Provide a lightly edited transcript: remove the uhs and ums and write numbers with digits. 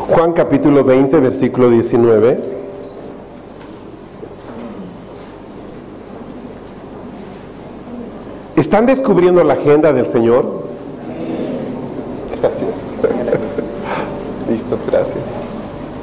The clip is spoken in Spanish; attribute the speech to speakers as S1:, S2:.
S1: Juan capítulo 20, versículo 19. ¿Están descubriendo la agenda del Señor? Gracias. Listo, gracias.